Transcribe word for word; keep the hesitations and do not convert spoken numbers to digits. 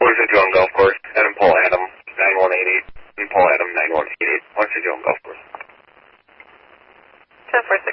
One fifty one Golf Course. Adam Paul Adam nine one eight eight. And Paul Adam nine one eight eight. One fifty one Golf Course. ten four six.